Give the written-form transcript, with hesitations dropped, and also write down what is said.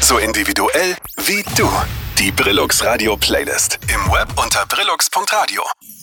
So individuell wie du. Die Brillux Radio Playlist. Im Web unter brillux.radio.